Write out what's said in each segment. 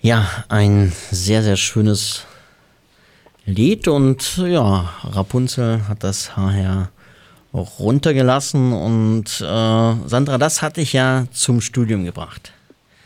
Ja, ein sehr, sehr schönes Lied und ja, Rapunzel hat das Haar ja auch runtergelassen und Sandra, das hat dich ja zum Studium gebracht.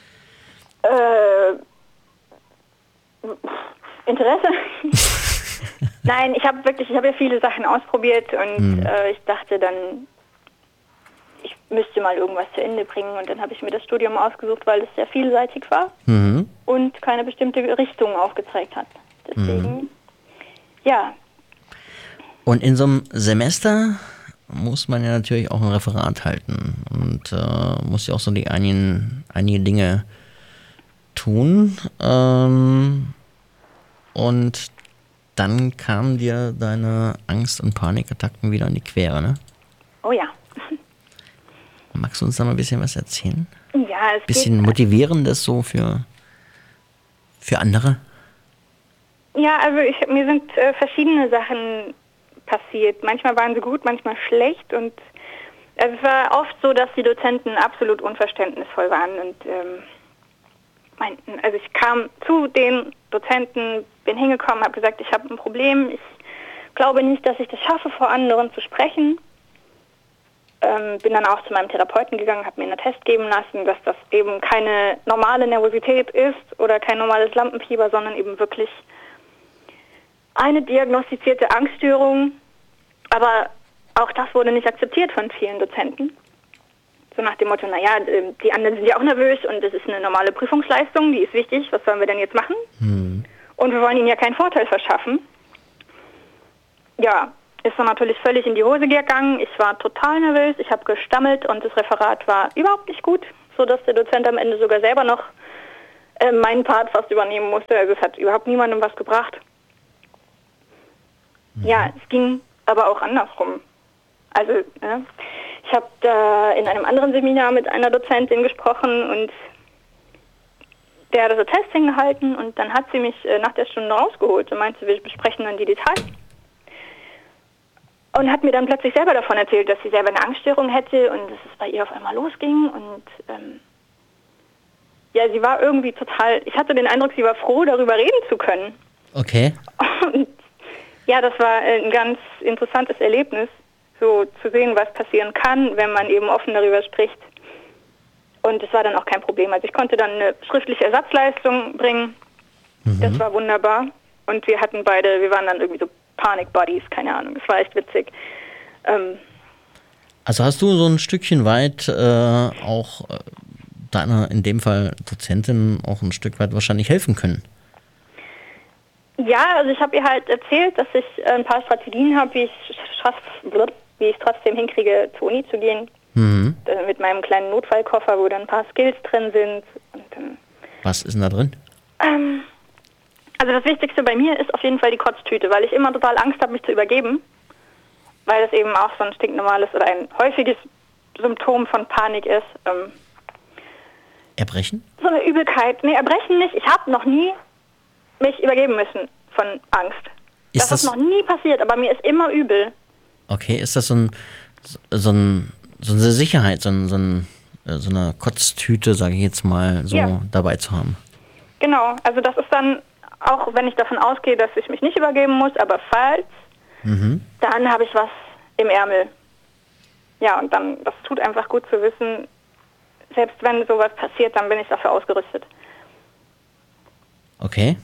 Interesse? Nein, ich habe ja viele Sachen ausprobiert und ich dachte dann, ich müsste mal irgendwas zu Ende bringen und dann habe ich mir das Studium ausgesucht, weil es sehr vielseitig war und keine bestimmte Richtung aufgezeigt hat. Deswegen, ja. Und in so einem Semester muss man ja natürlich auch ein Referat halten und muss ja auch so die einige Dinge tun. Und dann kamen dir deine Angst- und Panikattacken wieder in die Quere, ne? Oh ja. Magst du uns da mal ein bisschen was erzählen? Ja, es Bisschen geht. Motivierendes so für andere? Ja, also mir sind verschiedene Sachen passiert. Manchmal waren sie gut, manchmal schlecht und also es war oft so, dass die Dozenten absolut unverständnisvoll waren und meinten, also ich kam zu den Dozenten, bin hingekommen, habe gesagt, ich habe ein Problem, ich glaube nicht, dass ich das schaffe, vor anderen zu sprechen. Bin dann auch zu meinem Therapeuten gegangen, habe mir einen Attest geben lassen, dass das eben keine normale Nervosität ist oder kein normales Lampenfieber, sondern eben wirklich eine diagnostizierte Angststörung. Aber auch das wurde nicht akzeptiert von vielen Dozenten. So nach dem Motto, naja, die anderen sind ja auch nervös und das ist eine normale Prüfungsleistung, die ist wichtig, was sollen wir denn jetzt machen? Und wir wollen ihnen ja keinen Vorteil verschaffen. Ja, ist dann natürlich völlig in die Hose gegangen. Ich war total nervös, ich habe gestammelt und das Referat war überhaupt nicht gut, sodass der Dozent am Ende sogar selber noch meinen Part fast übernehmen musste. Also es hat überhaupt niemandem was gebracht. Ja, es ging aber auch andersrum. Also ich habe da in einem anderen Seminar mit einer Dozentin gesprochen und der hat also Testing gehalten und dann hat sie mich nach der Stunde rausgeholt und meinte, wir besprechen dann die Details. Und hat mir dann plötzlich selber davon erzählt, dass sie selber eine Angststörung hätte und dass es bei ihr auf einmal losging. Und ja, sie war irgendwie total, ich hatte den Eindruck, sie war froh, darüber reden zu können. Okay. Und ja, das war ein ganz interessantes Erlebnis, so zu sehen, was passieren kann, wenn man eben offen darüber spricht. Und es war dann auch kein Problem. Also ich konnte dann eine schriftliche Ersatzleistung bringen. Das war wunderbar. Und wir waren dann irgendwie so Panic Buddies, keine Ahnung, das war echt witzig. Also hast du so ein Stückchen weit auch deiner, in dem Fall Dozentin, auch ein Stück weit wahrscheinlich helfen können? Ja, also ich habe ihr halt erzählt, dass ich ein paar Strategien habe, wie ich es trotzdem hinkriege, zur Uni zu gehen. Mit meinem kleinen Notfallkoffer, wo dann ein paar Skills drin sind. Und, was ist denn da drin? Also das Wichtigste bei mir ist auf jeden Fall die Kotztüte, weil ich immer total Angst habe, mich zu übergeben. Weil das eben auch so ein stinknormales oder ein häufiges Symptom von Panik ist. Erbrechen? So eine Übelkeit. Nee, Erbrechen nicht. Ich habe noch nie mich übergeben müssen von Angst. Das ist noch nie passiert, aber mir ist immer übel. Okay, ist das so eine Sicherheit, so eine Kotztüte, sage ich jetzt mal, so dabei zu haben? Genau, also das ist dann, auch wenn ich davon ausgehe, dass ich mich nicht übergeben muss, aber falls, dann habe ich was im Ärmel. Ja, und dann, das tut einfach gut zu wissen, selbst wenn sowas passiert, dann bin ich dafür ausgerüstet. Okay.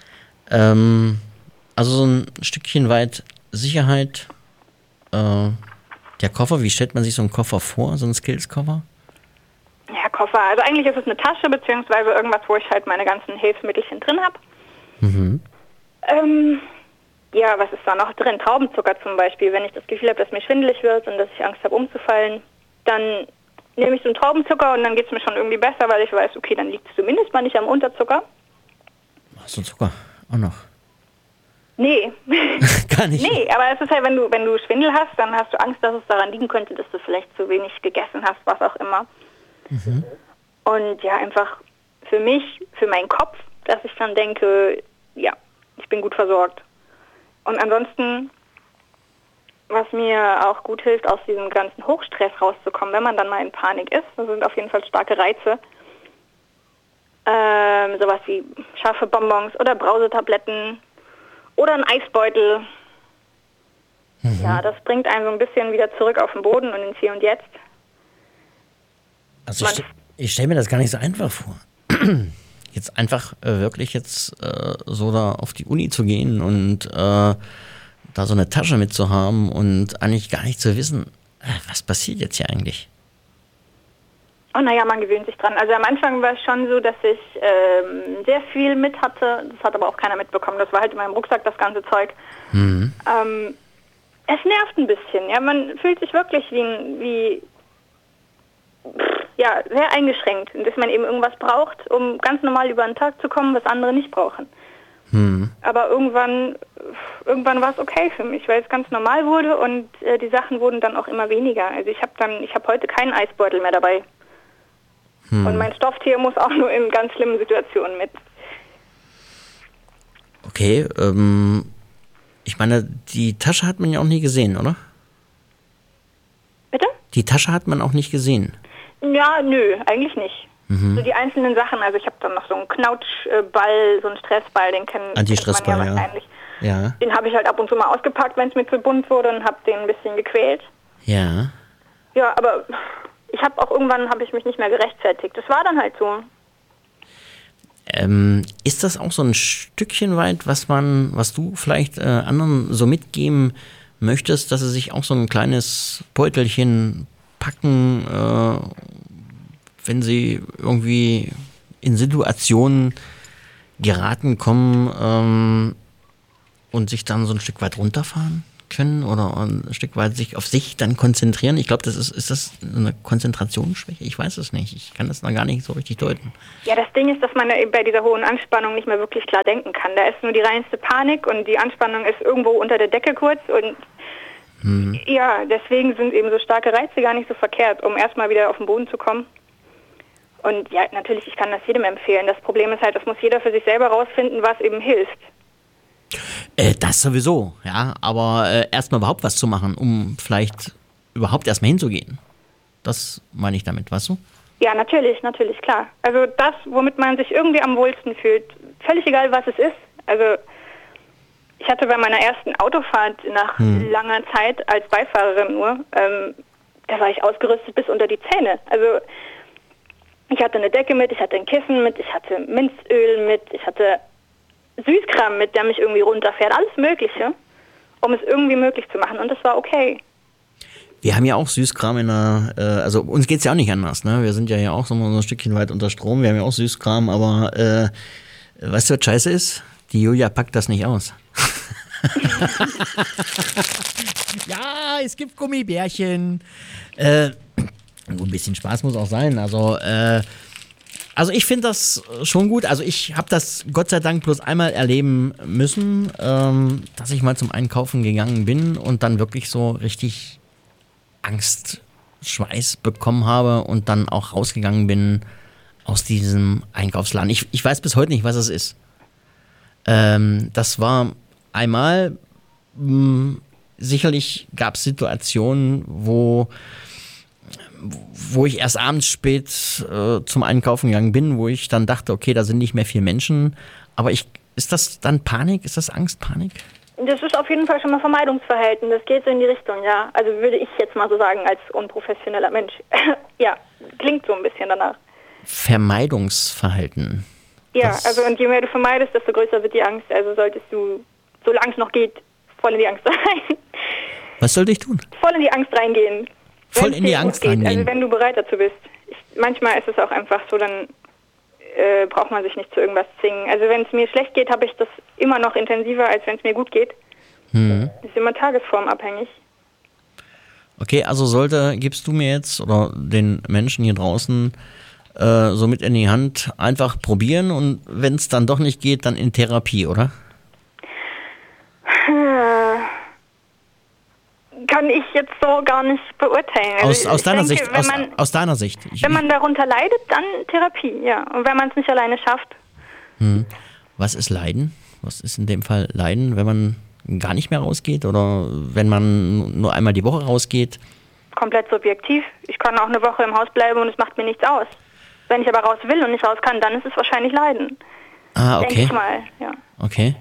Also so ein Stückchen weit Sicherheit. Der Koffer, wie stellt man sich so einen Koffer vor, so einen Skills-Koffer? Ja, Koffer, also eigentlich ist es eine Tasche, beziehungsweise irgendwas, wo ich halt meine ganzen Hilfsmittelchen drin habe. Ja, was ist da noch drin? Traubenzucker zum Beispiel. Wenn ich das Gefühl habe, dass mir schwindelig wird und dass ich Angst habe, umzufallen, dann nehme ich so einen Traubenzucker und dann geht es mir schon irgendwie besser, weil ich weiß, okay, dann liegt es zumindest mal nicht am Unterzucker. Hast du Zucker? Auch noch? Nee. Gar nicht? Nee, aber es ist halt, wenn du Schwindel hast, dann hast du Angst, dass es daran liegen könnte, dass du vielleicht zu wenig gegessen hast, was auch immer. Und ja, einfach für mich, für meinen Kopf, dass ich dann denke, ja, ich bin gut versorgt. Und ansonsten, was mir auch gut hilft, aus diesem ganzen Hochstress rauszukommen, wenn man dann mal in Panik ist, das sind auf jeden Fall starke Reize, sowas wie scharfe Bonbons oder Brausetabletten oder ein Eisbeutel. Ja, das bringt einen so ein bisschen wieder zurück auf den Boden und ins Hier und Jetzt. Also ich stelle mir das gar nicht so einfach vor. Jetzt einfach wirklich jetzt so da auf die Uni zu gehen und da so eine Tasche mitzuhaben und eigentlich gar nicht zu wissen, was passiert jetzt hier eigentlich? Oh, naja, man gewöhnt sich dran. Also am Anfang war es schon so, dass ich sehr viel mit hatte. Das hat aber auch keiner mitbekommen. Das war halt in meinem Rucksack, das ganze Zeug. Es nervt ein bisschen. Ja, man fühlt sich wirklich wie sehr eingeschränkt. Dass man eben irgendwas braucht, um ganz normal über den Tag zu kommen, was andere nicht brauchen. Aber irgendwann war es okay für mich, weil es ganz normal wurde und die Sachen wurden dann auch immer weniger. Also ich habe heute keinen Eisbeutel mehr dabei. Und mein Stofftier muss auch nur in ganz schlimmen Situationen mit. Okay, ich meine, die Tasche hat man ja auch nie gesehen, oder? Bitte? Die Tasche hat man auch nicht gesehen. Ja, nö, eigentlich nicht. So die einzelnen Sachen, also ich habe dann noch so einen Knautschball, so einen Stressball, den kennt man ja wahrscheinlich. Ja. Den habe ich halt ab und zu mal ausgepackt, wenn es mir zu bunt wurde und habe den ein bisschen gequält. Ja. Ja, aber irgendwann habe ich mich nicht mehr gerechtfertigt. Das war dann halt so. Ist das auch so ein Stückchen weit, was du vielleicht anderen so mitgeben möchtest, dass sie sich auch so ein kleines Beutelchen packen, wenn sie irgendwie in Situationen geraten kommen und sich dann so ein Stück weit runterfahren können oder ein Stück weit sich auf sich dann konzentrieren? Ich glaube, ist das eine Konzentrationsschwäche? Ich weiß es nicht. Ich kann das noch gar nicht so richtig deuten. Ja, das Ding ist, dass man bei dieser hohen Anspannung nicht mehr wirklich klar denken kann. Da ist nur die reinste Panik und die Anspannung ist irgendwo unter der Decke kurz und ja, deswegen sind eben so starke Reize gar nicht so verkehrt, um erstmal wieder auf den Boden zu kommen. Und ja, natürlich, ich kann das jedem empfehlen. Das Problem ist halt, das muss jeder für sich selber rausfinden, was eben hilft. Das sowieso, ja, aber erstmal überhaupt was zu machen, um vielleicht überhaupt erstmal hinzugehen. Das meine ich damit, weißt du? Ja, natürlich, klar. Also das, womit man sich irgendwie am wohlsten fühlt, völlig egal, was es ist. Also ich hatte bei meiner ersten Autofahrt nach langer Zeit als Beifahrerin nur, da war ich ausgerüstet bis unter die Zähne. Also ich hatte eine Decke mit, ich hatte ein Kissen mit, ich hatte Minzöl mit, ich hatte Süßkram mit, der mich irgendwie runterfährt, alles Mögliche, um es irgendwie möglich zu machen und das war okay. Wir haben ja auch Süßkram also uns geht's ja auch nicht anders, ne? Wir sind ja auch so ein Stückchen weit unter Strom, wir haben ja auch Süßkram, aber weißt du, was scheiße ist? Die Julia packt das nicht aus. Ja, es gibt Gummibärchen. Ein bisschen Spaß muss auch sein, also ich finde das schon gut. Also ich habe das Gott sei Dank bloß einmal erleben müssen, dass ich mal zum Einkaufen gegangen bin und dann wirklich so richtig Angstschweiß bekommen habe und dann auch rausgegangen bin aus diesem Einkaufsladen. Ich weiß bis heute nicht, was es ist. Das war einmal, sicherlich gab es Situationen, wo ich erst abends spät zum Einkaufen gegangen bin, wo ich dann dachte, okay, da sind nicht mehr viele Menschen. Aber ist das dann Panik? Ist das Angst, Panik? Das ist auf jeden Fall schon mal Vermeidungsverhalten. Das geht so in die Richtung, ja. Also würde ich jetzt mal so sagen, als unprofessioneller Mensch. Ja, klingt so ein bisschen danach. Vermeidungsverhalten. Ja, also und je mehr du vermeidest, desto größer wird die Angst. Also solltest du, solange es noch geht, voll in die Angst rein. Was sollte ich tun? Voll in die Angst reingehen. Voll in die Angst reingehen? Also wenn du bereit dazu bist. Manchmal ist es auch einfach so, dann braucht man sich nicht zu irgendwas zwingen. Also wenn es mir schlecht geht, habe ich das immer noch intensiver, als wenn es mir gut geht. Das ist immer tagesformabhängig. Okay, also gibst du mir jetzt oder den Menschen hier draußen so mit in die Hand einfach probieren und wenn es dann doch nicht geht, dann in Therapie, oder? Kann ich jetzt so gar nicht beurteilen. Also aus deiner Sicht? Aus deiner Sicht? Wenn man darunter leidet, dann Therapie, ja. Und wenn man es nicht alleine schafft. Was ist Leiden? Was ist in dem Fall Leiden, wenn man gar nicht mehr rausgeht oder wenn man nur einmal die Woche rausgeht? Komplett subjektiv. Ich kann auch eine Woche im Haus bleiben und es macht mir nichts aus. Wenn ich aber raus will und nicht raus kann, dann ist es wahrscheinlich Leiden. Ah, okay. Denke ich mal, ja. Okay.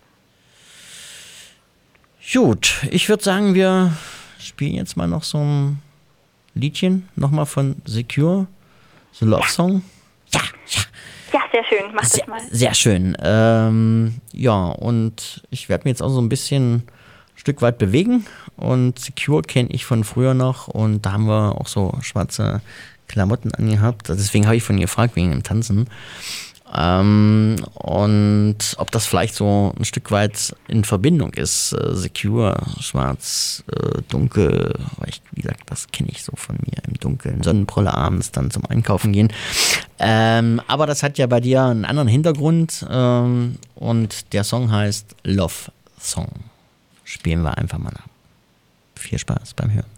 Gut, ich würde sagen, wir spielen jetzt mal noch so ein Liedchen, nochmal von Secure, The Love Song. Ja. Ja, sehr schön, mach das mal. Sehr schön. Ja, und ich werde mich jetzt auch so ein bisschen Stück weit bewegen und Secure kenne ich von früher noch und da haben wir auch so schwarze Klamotten angehabt. Deswegen habe ich von ihr gefragt, wegen dem Tanzen. Und ob das vielleicht so ein Stück weit in Verbindung ist. Secure, schwarz, dunkel, weil wie gesagt, das kenne ich so von mir im Dunkeln. Sonnenbrille abends dann zum Einkaufen gehen. Aber das hat ja bei dir einen anderen Hintergrund und der Song heißt Love Song. Spielen wir einfach mal ab. Viel Spaß beim Hören.